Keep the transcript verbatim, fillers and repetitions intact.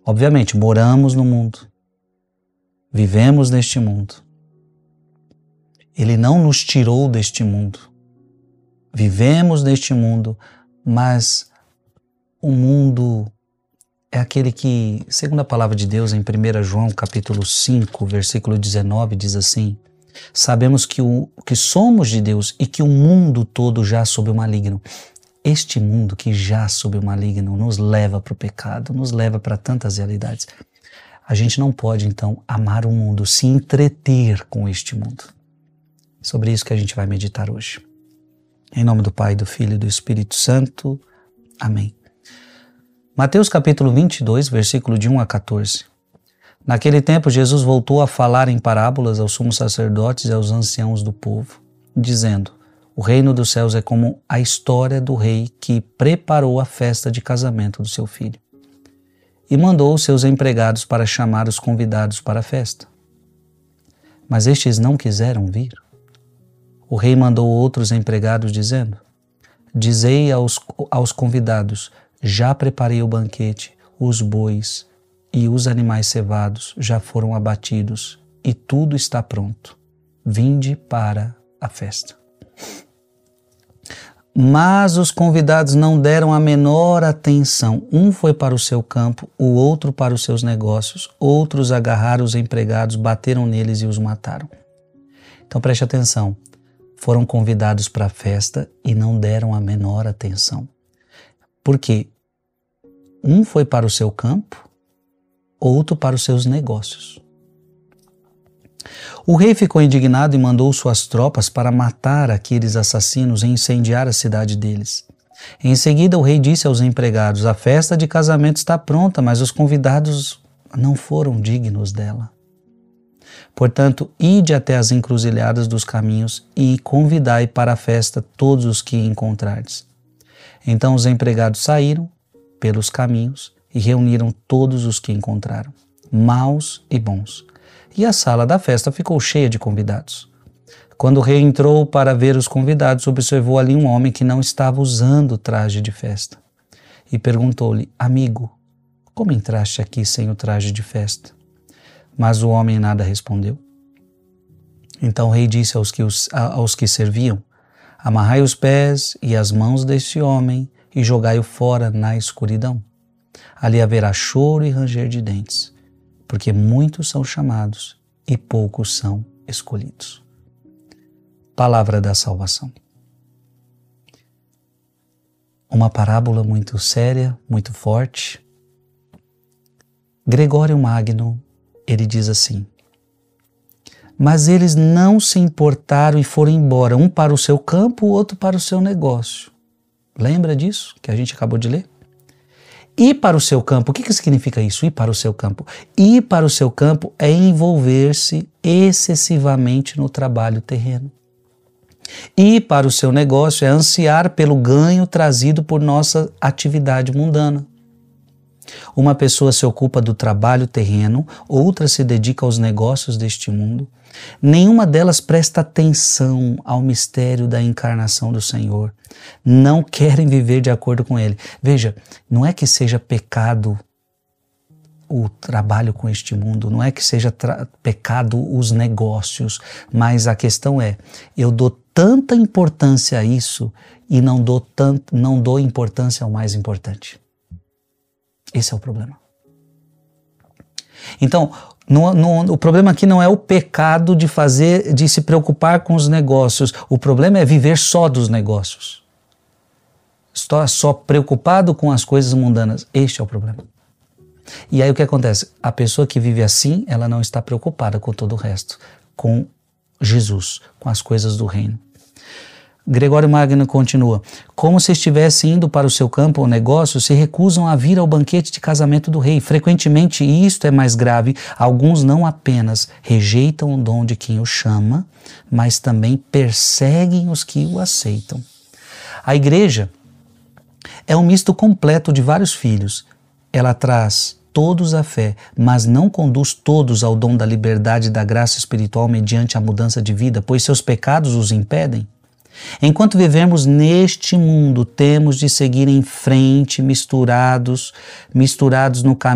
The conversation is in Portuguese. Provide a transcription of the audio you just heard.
Obviamente, moramos no mundo, vivemos neste mundo. Ele não nos tirou deste mundo. Vivemos neste mundo, mas o mundo é aquele que, segundo a palavra de Deus, em primeiro João capítulo cinco, versículo dezenove, diz assim: sabemos que, o, que somos de Deus e que o mundo todo já sob o maligno. Este mundo que já sob o maligno nos leva para o pecado, nos leva para tantas realidades. A gente não pode, então, amar o mundo, se entreter com este mundo. Sobre isso que a gente vai meditar hoje. Em nome do Pai, do Filho e do Espírito Santo. Amém. Mateus capítulo vinte e dois, versículo de um a quatorze. Naquele tempo, Jesus voltou a falar em parábolas aos sumos sacerdotes e aos anciãos do povo, dizendo: o reino dos céus é como a história do rei que preparou a festa de casamento do seu filho e mandou os seus empregados para chamar os convidados para a festa. Mas estes não quiseram vir. O rei mandou outros empregados, dizendo: dizei aos, aos convidados: já preparei o banquete, os bois e os animais cevados já foram abatidos e tudo está pronto. Vinde para a festa. Mas os convidados não deram a menor atenção. Um foi para o seu campo, o outro para os seus negócios. Outros agarraram os empregados, bateram neles e os mataram. Então preste atenção. Foram convidados para a festa e não deram a menor atenção. Por quê? Um foi para o seu campo, outro para os seus negócios. O rei ficou indignado e mandou suas tropas para matar aqueles assassinos e incendiar a cidade deles. Em seguida, o rei disse aos empregados: a festa de casamento está pronta, mas os convidados não foram dignos dela. Portanto, ide até as encruzilhadas dos caminhos e convidai para a festa todos os que encontrardes. Então os empregados saíram pelos caminhos e reuniram todos os que encontraram, maus e bons. E a sala da festa ficou cheia de convidados. Quando o rei entrou para ver os convidados, observou ali um homem que não estava usando traje de festa. E perguntou-lhe: amigo, como entraste aqui sem o traje de festa? Mas o homem nada respondeu. Então o rei disse aos que, os, aos que serviam: amarrai os pés e as mãos deste homem e jogai-o fora na escuridão. Ali haverá choro e ranger de dentes, porque muitos são chamados e poucos são escolhidos. Palavra da salvação. Uma parábola muito séria, muito forte. Gregório Magno, ele diz assim: mas eles não se importaram e foram embora, um para o seu campo, o outro para o seu negócio. Lembra disso que a gente acabou de ler? Ir para o seu campo, o que, que significa isso? Ir para o seu campo. Ir para o seu campo é envolver-se excessivamente no trabalho terreno. Ir para o seu negócio é ansiar pelo ganho trazido por nossa atividade mundana. Uma pessoa se ocupa do trabalho terreno, outra se dedica aos negócios deste mundo. Nenhuma delas presta atenção ao mistério da encarnação do Senhor. Não querem viver de acordo com Ele. Veja, não é que seja pecado o trabalho com este mundo, não é que seja pecado os negócios, mas a questão é, eu dou tanta importância a isso e não dou, tanto, não dou importância ao mais importante. Esse é o problema. Então, no, no, o problema aqui não é o pecado de fazer, de se preocupar com os negócios. O problema é viver só dos negócios. Estou só preocupado com as coisas mundanas. Este é o problema. E aí o que acontece? A pessoa que vive assim, ela não está preocupada com todo o resto, com Jesus, com as coisas do reino. Gregório Magno continua: como se estivesse indo para o seu campo ou negócio, se recusam a vir ao banquete de casamento do rei. Frequentemente, e isto é mais grave, alguns não apenas rejeitam o dom de quem o chama, mas também perseguem os que o aceitam. A igreja é um misto completo de vários filhos. Ela traz todos à fé, mas não conduz todos ao dom da liberdade e da graça espiritual mediante a mudança de vida, pois seus pecados os impedem. Enquanto vivemos neste mundo, temos de seguir em frente, misturados, misturados no caminho